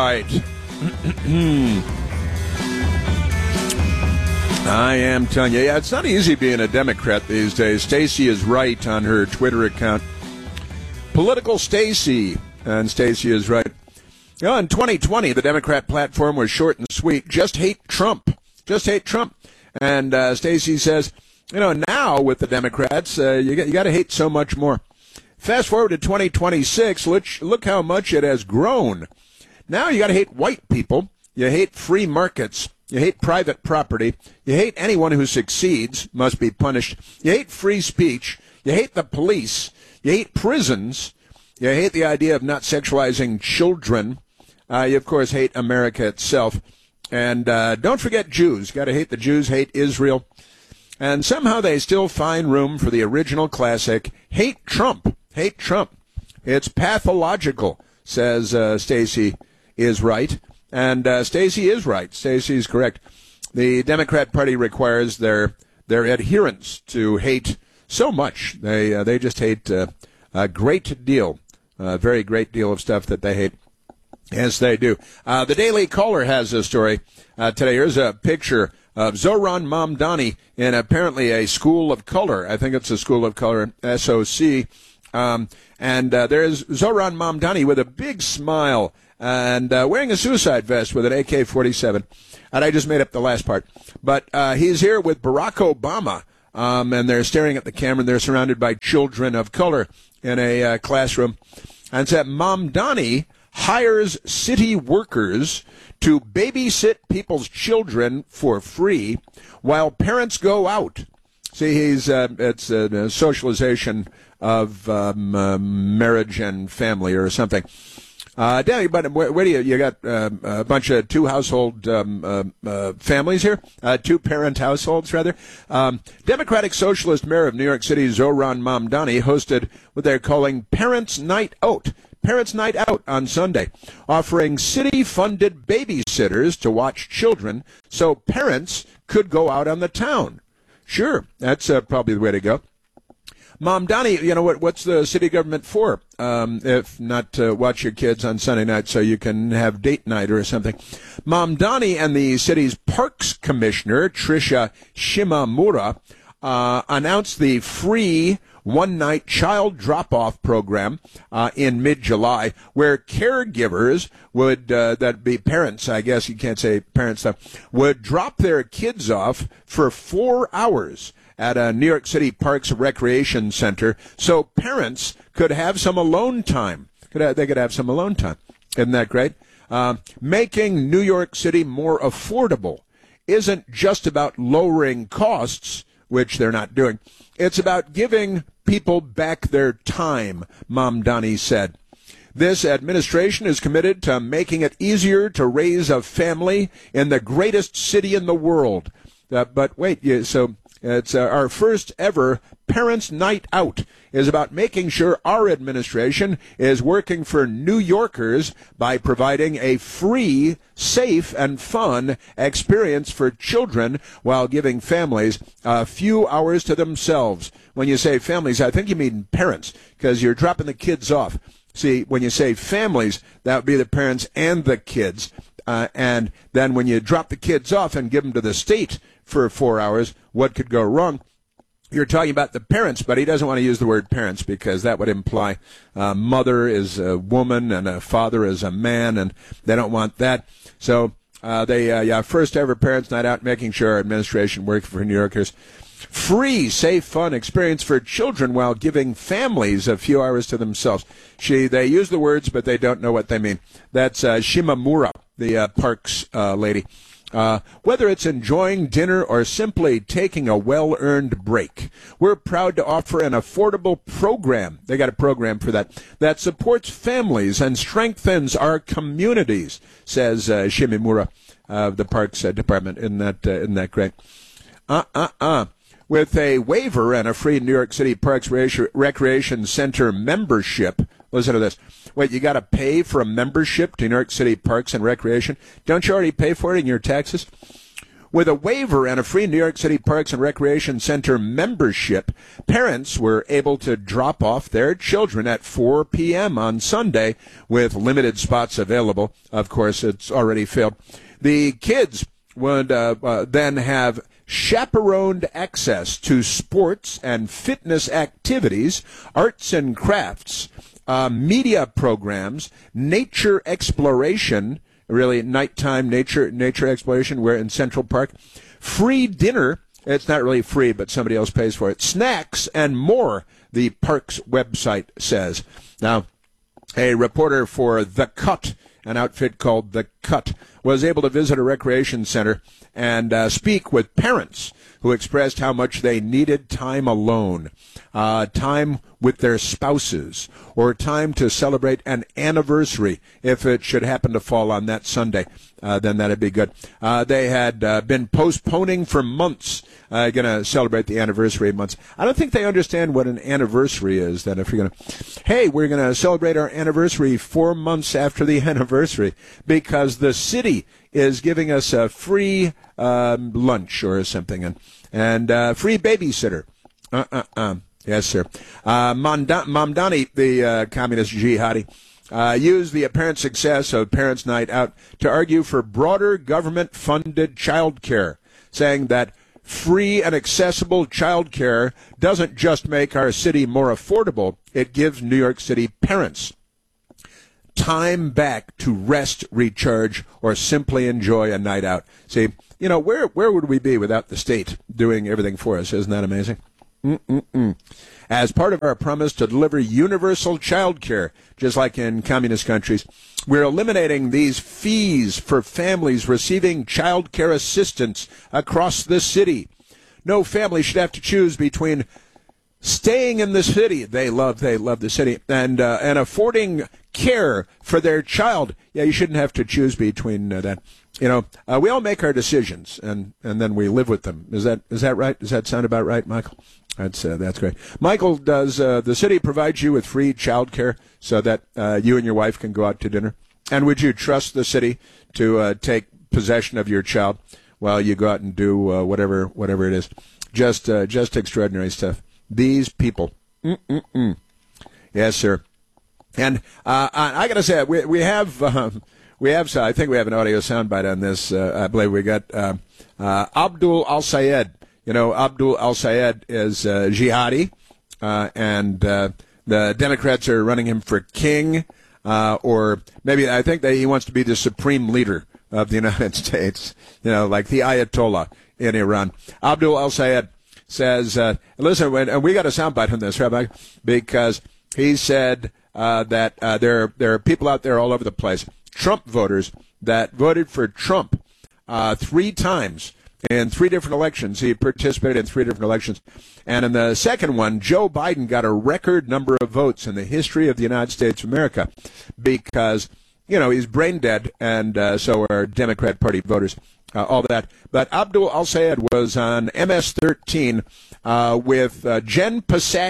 right. I am telling you, it's not easy being a Democrat these days. Stacey is right on her Twitter account. Political Stacey, and Stacey is right. In 2020, the Democrat platform was short and sweet. Just hate Trump. Just hate Trump. And Stacey says, now with the Democrats, you got to hate so much more. Fast forward to 2026, look how much it has grown. Now you got to hate white people. You hate free markets. You hate private property. You hate anyone who succeeds, must be punished. You hate free speech. You hate the police. You hate prisons. You hate the idea of not sexualizing children. You, of course, hate America itself. And don't forget Jews. Got to hate the Jews, hate Israel. And somehow they still find room for the original classic, hate Trump. Hate Trump. It's pathological, says Stacey is right. And Stacey is right. Stacey's correct. The Democrat Party requires their adherents to hate so much. They just hate a great deal, a very great deal of stuff that they hate. Yes, they do. The Daily Caller has a story today. Here's a picture of Zohran Mamdani in apparently a school of color. I think it's a school of color, SOC. And there's Zohran Mamdani with a big smile and wearing a suicide vest with an AK-47. And I just made up the last part. But he's here with Barack Obama, and they're staring at the camera, and they're surrounded by children of color in a classroom. And said Mamdani hires city workers to babysit people's children for free while parents go out. See, it's a socialization of marriage and family or something. Danny, but where do you got a bunch of two-household families here? Two-parent households, rather. Democratic Socialist Mayor of New York City, Zohran Mamdani, hosted what they're calling Parents' Night Out. Parents' Night Out on Sunday, offering city-funded babysitters to watch children so parents could go out on the town. Sure, that's probably the way to go. Mamdani, what's the city government for? If not to watch your kids on Sunday night so you can have date night or something. Mamdani and the city's parks commissioner, Tricia Shimamura, announced the free one-night child drop-off program in mid-July, where caregivers would, that'd be parents, I guess you can't say parents though, would drop their kids off for 4 hours at a New York City Parks Recreation Center so parents could have some alone time. They could have some alone time. Isn't that great? Making New York City more affordable isn't just about lowering costs, which they're not doing. It's about giving people back their time, Mamdani said. This administration is committed to making it easier to raise a family in the greatest city in the world. But wait, so it's our first ever Parents' Night Out is about making sure our administration is working for New Yorkers by providing a free, safe, and fun experience for children while giving families a few hours to themselves. When you say families, I think you mean parents, because you're dropping the kids off. See, when you say families, that would be the parents and the kids. And then when you drop the kids off and give them to the state for 4 hours, what could go wrong? You're talking about the parents, but he doesn't want to use the word parents because that would imply mother is a woman and a father is a man, and they don't want that. So first ever Parents' Night Out, making sure our administration works for New Yorkers. Free, safe, fun experience for children while giving families a few hours to themselves. They use the words, but they don't know what they mean. That's Shimamura, the parks lady. Whether it's enjoying dinner or simply taking a well-earned break, we're proud to offer an affordable program. They got a program for that supports families and strengthens our communities, says Shimamura of the Parks Department. Isn't that great? With a waiver and a free New York City Parks Recreation Center membership. Listen to this. Wait, you got to pay for a membership to New York City Parks and Recreation? Don't you already pay for it in your taxes? with a waiver and a free New York City Parks and Recreation Center membership, parents were able to drop off their children at 4 p.m. on Sunday with limited spots available. Of course, it's already filled. The kids would then have chaperoned access to sports and fitness activities, arts and crafts, media programs, nature exploration, really nighttime nature exploration, where in Central Park, free dinner. It's not really free, but somebody else pays for it. Snacks and more, the park's website says. Now, a reporter for The Cut, an outfit called The Cut, was able to visit a recreation center and speak with parents who expressed how much they needed time alone, time with their spouses, or time to celebrate an anniversary. If it should happen to fall on that Sunday, then that'd be good. They had been postponing for months, going to celebrate the anniversary months. I don't think they understand what an anniversary is, then if you're going to, hey, we're going to celebrate our anniversary 4 months after the anniversary, because the city is giving us a free lunch or something, and free babysitter. Yes, sir. Mamdani, the communist jihadi, used the apparent success of Parents' Night Out to argue for broader government-funded child care, saying that free and accessible child care doesn't just make our city more affordable, it gives New York City parents time back to rest, recharge, or simply enjoy a night out. See, you know, where would we be without the state doing everything for us? Isn't that amazing? As part of our promise to deliver universal child care, just like in communist countries, we're eliminating these fees for families receiving child care assistance across the city. No family should have to choose between staying in the city, they love the city, and affording care for their child. Yeah, you shouldn't have to choose between that. You know, we all make our decisions, and then we live with them. Is that right? Does that sound about right, Michael? That's great. Michael, does the city provide you with free child care so that you and your wife can go out to dinner? And would you trust the city to take possession of your child while you go out and do whatever it is? Just extraordinary stuff. These people. Yes, sir. And I got to say, we have I think we have an audio soundbite on this. I believe we got Abdul Al-Sayed. You know, Abdul Al-Sayed is jihadi, and the Democrats are running him for king, or maybe I think that he wants to be the supreme leader of the United States, you know, like the Ayatollah in Iran. Abdul Al-Sayed says, listen, we got a soundbite on this, Rabbi, because he said that there are people out there all over the place, Trump voters, that voted for Trump 3 times in 3 different elections. He participated in 3 different elections. And in the second one, Joe Biden got a record number of votes in the history of the United States of America because, you know, he's brain dead, and so are Democrat Party voters. All that. But Abdul Al-Sayed was on MS-13 with Jen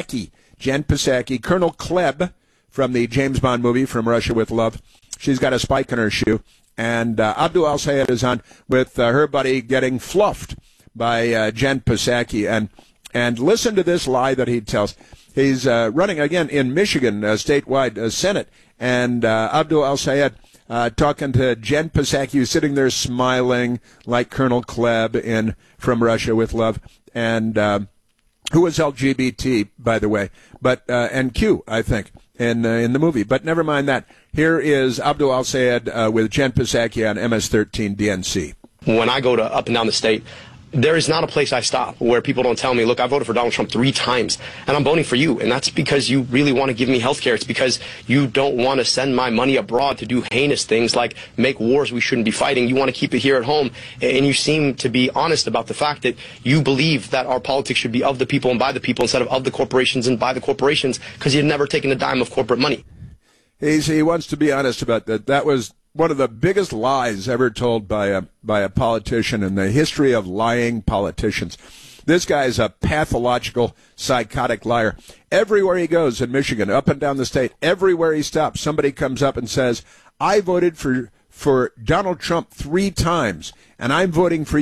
Psaki, Colonel Klebb from the James Bond movie From Russia with Love. She's got a spike in her shoe. And Abdul Al-Sayed is on with her buddy getting fluffed by Jen Psaki. And listen to this lie that he tells. He's running again in Michigan, statewide Senate. And Abdul Al-Sayed talking to Jen Psaki, who's sitting there smiling like Colonel Klebb in From Russia with Love, and who was LGBT, by the way, but and Q, I think, in the movie. But never mind that. Here is Abdul Al-Sayed with Jen Psaki on MS-13 DNC. When I go to up and down the state, there is not a place I stop where people don't tell me, look, I voted for Donald Trump 3 times, and I'm voting for you. And that's because you really want to give me health care. It's because you don't want to send my money abroad to do heinous things like make wars we shouldn't be fighting. You want to keep it here at home. And you seem to be honest about the fact that you believe that our politics should be of the people and by the people instead of the corporations and by the corporations, because you've never taken a dime of corporate money. He wants to be honest about that. That was one of the biggest lies ever told by a politician in the history of lying politicians. This guy is a pathological, psychotic liar. Everywhere he goes in Michigan, up and down the state, everywhere he stops, somebody comes up and says, I voted for Donald Trump 3 times, and I'm voting for you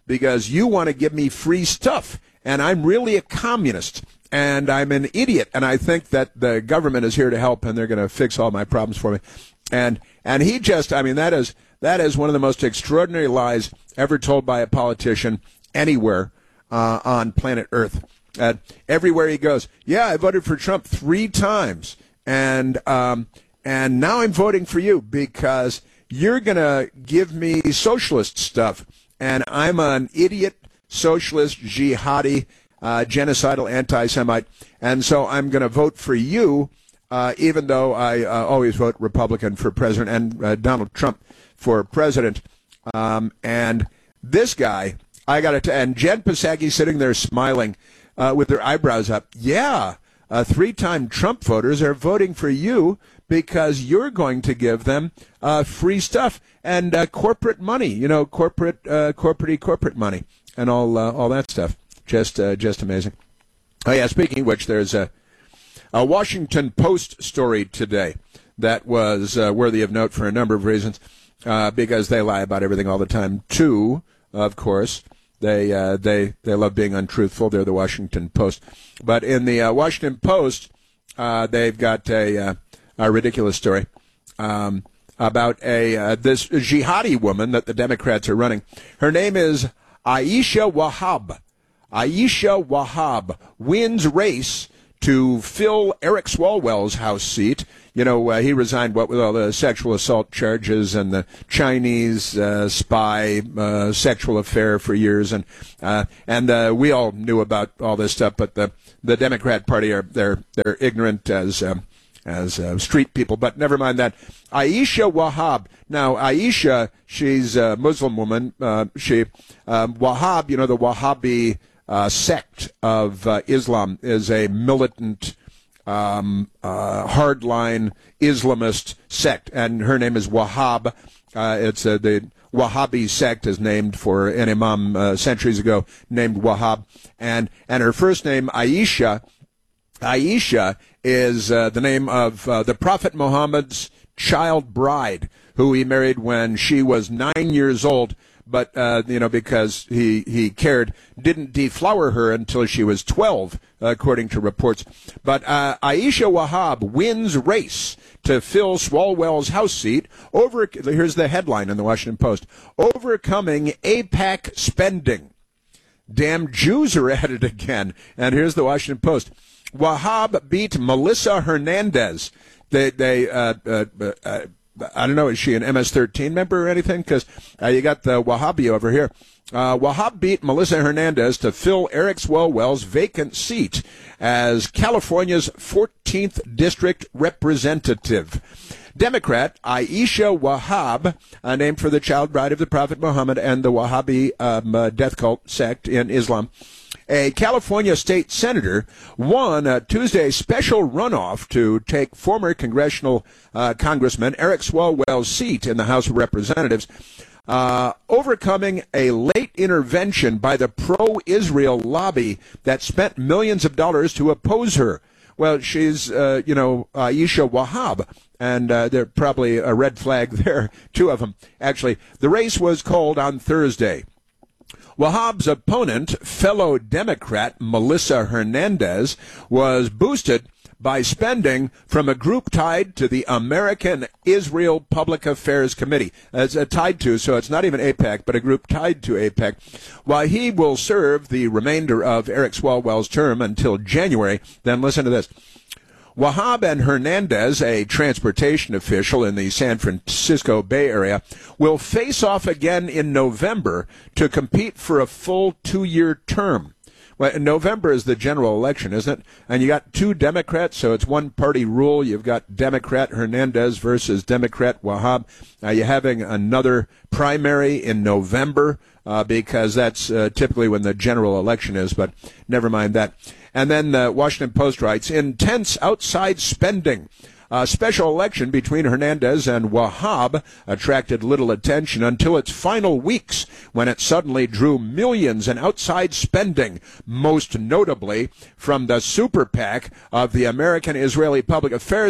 because you want to give me free stuff, and I'm really a communist, and I'm an idiot, and I think that the government is here to help, and they're going to fix all my problems for me. And he just, I mean, that is one of the most extraordinary lies ever told by a politician anywhere on planet Earth. Everywhere he goes, yeah, I voted for Trump 3 times, and now I'm voting for you because you're going to give me socialist stuff, and I'm an idiot, socialist, jihadi, genocidal anti-Semite, and so I'm going to vote for you, even though I always vote Republican for president, and Donald Trump for president. And this guy, and Jen Psaki sitting there smiling with their eyebrows up. Yeah, 3-time Trump voters are voting for you because you're going to give them free stuff and corporate money, corporate money and all that stuff. Just amazing. Oh yeah, speaking of which, there's a Washington Post story today that was worthy of note for a number of reasons, because they lie about everything all the time too. Of course, they love being untruthful. They're the Washington Post, but in the Washington Post, they've got a ridiculous story about this jihadi woman that the Democrats are running. Her name is Aisha Wahab. Aisha Wahab wins race to fill Eric Swalwell's House seat. He resigned with all the sexual assault charges and the Chinese spy sexual affair for years, and we all knew about all this stuff. But the Democrat Party they're ignorant as street people. But never mind that. Aisha Wahab. Now Aisha, she's a Muslim woman. Wahab, the Wahhabi sect of Islam, is a militant, hardline Islamist sect, and her name is Wahab. It's the Wahhabi sect is named for an imam centuries ago named Wahab, and her first name Aisha. Aisha is the name of the Prophet Muhammad's child bride, who he married when she was 9 years old. But, because he cared, didn't deflower her until she was 12, according to reports. But Aisha Wahab wins race to fill Swalwell's House seat here's the headline in the Washington Post, overcoming AIPAC spending. Damn Jews are at it again. And here's the Washington Post. Wahab beat Melissa Hernandez. I don't know, is she an MS-13 member or anything? Because you got the Wahhabi over here. Wahab beat Melissa Hernandez to fill Eric Swalwell's vacant seat as California's 14th District Representative. Democrat Aisha Wahab, named for the child bride of the Prophet Muhammad and the Wahhabi death cult sect in Islam, a California state senator, won Tuesday's special runoff to take former congressional congressman Eric Swalwell's seat in the House of Representatives, overcoming a late intervention by the pro-Israel lobby that spent millions of dollars to oppose her. Well, she's, Aisha Wahab, and there's probably a red flag there, 2 of them. Actually, the race was called on Thursday. Wahab's opponent, fellow Democrat Melissa Hernandez, was boosted by spending from a group tied to the American Israel Public Affairs Committee. It's tied to, so it's not even AIPAC, but a group tied to AIPAC. While he will serve the remainder of Eric Swalwell's term until January, then listen to this. Wahab and Hernandez, a transportation official in the San Francisco Bay Area, will face off again in November to compete for a full 2-year term. Well, November is the general election, isn't it? And you got 2 Democrats, so it's one-party rule. You've got Democrat Hernandez versus Democrat Wahab. You're having another primary in November because that's typically when the general election is, but never mind that. And then the Washington Post writes, intense outside spending. A special election between Hernandez and Wahab attracted little attention until its final weeks, when it suddenly drew millions in outside spending, most notably from the super PAC of the American Israeli Public Affairs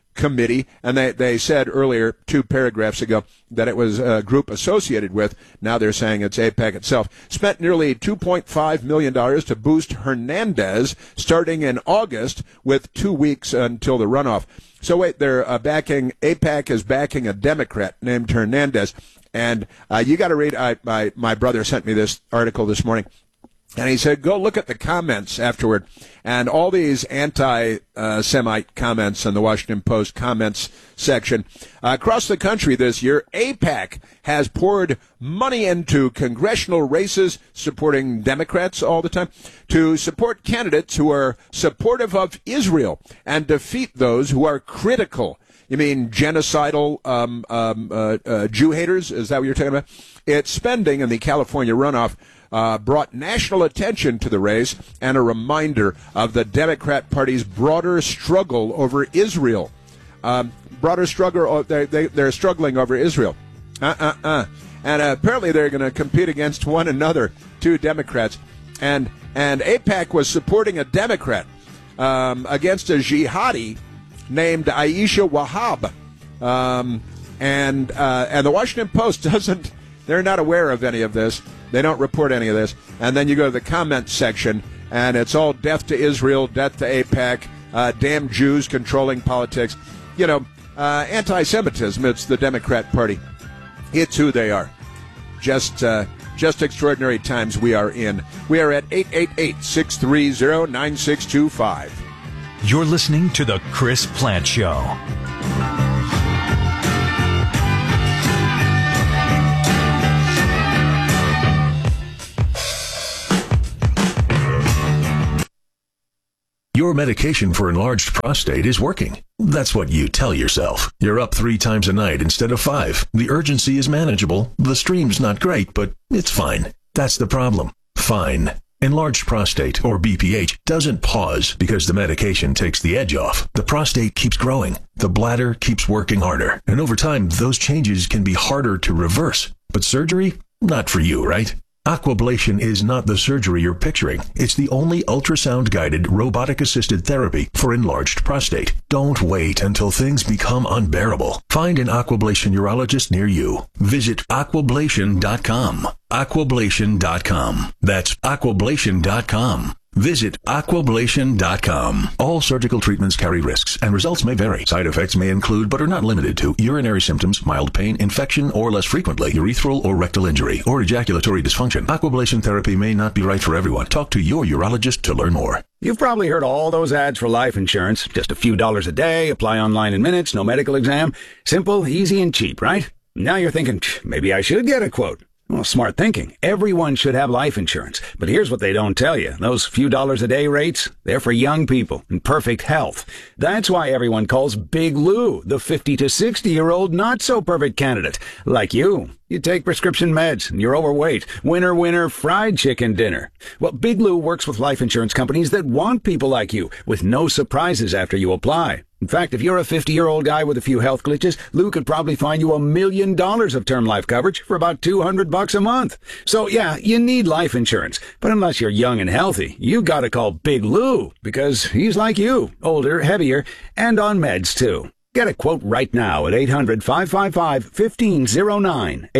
committee, and they said earlier, 2 paragraphs ago, that it was a group associated with. Now they're saying it's AIPAC itself. Spent nearly $2.5 million to boost Hernandez starting in August with 2 weeks until the runoff. So wait, they're AIPAC is backing a Democrat named Hernandez. And you got to read, my brother sent me this article this morning. And he said, go look at the comments afterward. And all these anti-Semite comments in the Washington Post comments section. Across the country this year, AIPAC has poured money into congressional races supporting Democrats all the time to support candidates who are supportive of Israel and defeat those who are critical. You mean genocidal Jew haters? Is that what you're talking about? Its spending in the California runoff brought national attention to the race and a reminder of the Democrat Party's broader struggle over Israel. They're struggling over Israel. And apparently they're going to compete against one another, 2 Democrats. And AIPAC was supporting a Democrat against a jihadi named Aisha Wahab. And the Washington Post they're not aware of any of this. They don't report any of this. And then you go to the comments section, and it's all death to Israel, death to AIPAC, damn Jews controlling politics. You know, anti-Semitism, it's the Democrat Party. It's who they are. Just extraordinary times we are in. We are at 888-630-9625. You're listening to The Chris Plante Show. Your medication for enlarged prostate is working. That's what you tell yourself. You're up 3 times a night instead of 5. The urgency is manageable. The stream's not great, but it's fine. That's the problem. Fine. Enlarged prostate, or BPH, doesn't pause because the medication takes the edge off. The prostate keeps growing. The bladder keeps working harder. And over time, those changes can be harder to reverse. But surgery? Not for you, right? Aquablation is not the surgery you're picturing. It's the only ultrasound-guided, robotic-assisted therapy for enlarged prostate. Don't wait until things become unbearable. Find an Aquablation urologist near you. Visit aquablation.com. Aquablation.com. That's aquablation.com. Visit aquablation.com. All surgical treatments carry risks, and results may vary. Side effects may include, but are not limited to, urinary symptoms, mild pain, infection, or less frequently, urethral or rectal injury, or ejaculatory dysfunction. Aquablation therapy may not be right for everyone. Talk to your urologist to learn more. You've probably heard all those ads for life insurance. Just a few dollars a day, apply online in minutes, no medical exam. Simple, easy, and cheap, right? Now you're thinking, maybe I should get a quote. Well, smart thinking. Everyone should have life insurance. But here's what they don't tell you. Those few dollars a day rates, they're for young people in perfect health. That's why everyone calls Big Lou the 50 to 60-year-old not-so-perfect candidate. Like you. You take prescription meds, and you're overweight. Winner, winner, fried chicken dinner. Well, Big Lou works with life insurance companies that want people like you, with no surprises after you apply. In fact, if you're a 50-year-old guy with a few health glitches, Lou could probably find you $1 million of term life coverage for about $200 a month. So yeah, you need life insurance. But unless you're young and healthy, you gotta call Big Lou, because he's like you, older, heavier, and on meds too. Get a quote right now at 800-555-1509,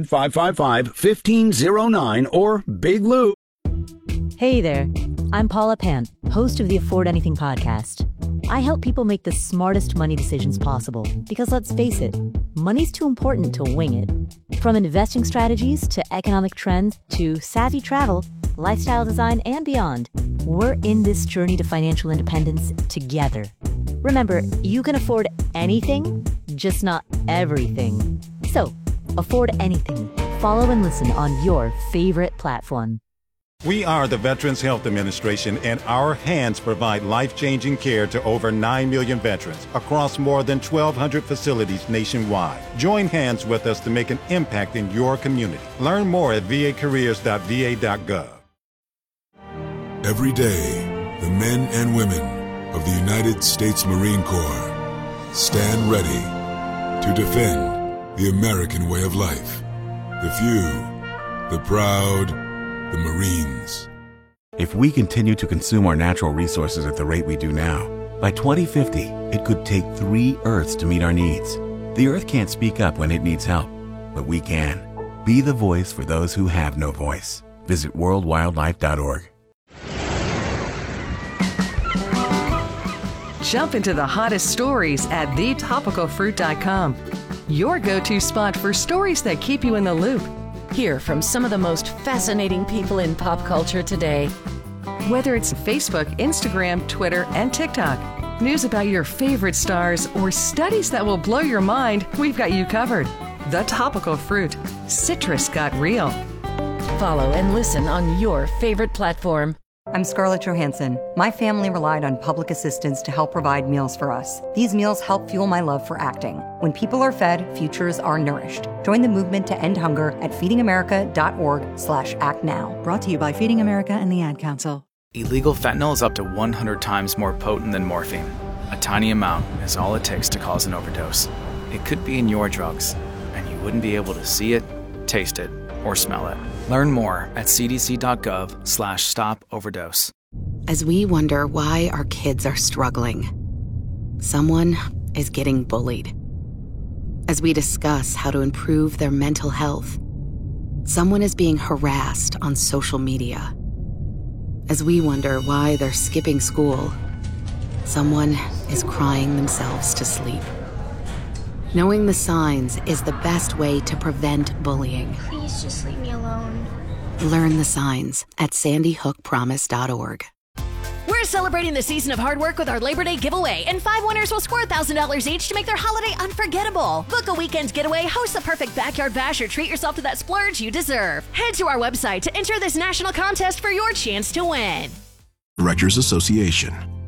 800-555-1509, or Big Lou. Hey there, I'm Paula Pant, host of the Afford Anything podcast. I help people make the smartest money decisions possible because, let's face it, money's too important to wing it. From investing strategies to economic trends to savvy travel, lifestyle design, and beyond, we're in this journey to financial independence together. Remember, you can afford anything, just not everything. So, afford anything. Follow and listen on your favorite platform. We are the Veterans Health Administration, and our hands provide life-changing care to over 9 million veterans across more than 1,200 facilities nationwide. Join hands with us to make an impact in your community. Learn more at vacareers.va.gov. Every day, the men and women of the United States Marine Corps stand ready to defend the American way of life. The few, the proud, the Marines. If we continue to consume our natural resources at the rate we do now, By 2050, it could take 3 Earths to meet our needs. The Earth can't speak up when it needs help, but we can. Be the voice for those who have no voice. Visit worldwildlife.org. Jump into the hottest stories at thetopicalfruit.com. Your go-to spot for stories that keep you in the loop. Hear from some of the most fascinating people in pop culture today. Whether it's Facebook, Instagram, Twitter, and TikTok, news about your favorite stars, or studies that will blow your mind, we've got you covered. The Topical Fruit. Citrus got real. Follow and listen on your favorite platform. I'm Scarlett Johansson. My family relied on public assistance to help provide meals for us. These meals help fuel my love for acting. When people are fed, futures are nourished. Join the movement to end hunger at feedingamerica.org/actnow. Brought to you by Feeding America and the Ad Council. Illegal fentanyl is up to 100 times more potent than morphine. A tiny amount is all it takes to cause an overdose. It could be in your drugs, and you wouldn't be able to see it, taste it, or smell it. Learn more at cdc.gov/stop-overdose. As we wonder why our kids are struggling, someone is getting bullied. As we discuss how to improve their mental health, someone is being harassed on social media. As we wonder why they're skipping school, someone is crying themselves to sleep. Knowing the signs is the best way to prevent bullying. Please just leave me alone. Learn the signs at sandyhookpromise.org. We're celebrating the season of hard work with our Labor Day giveaway, and 5 winners will score $1,000 each to make their holiday unforgettable. Book a weekend getaway, host the perfect backyard bash, or treat yourself to that splurge you deserve. Head to our website to enter this national contest for your chance to win. Directors Association.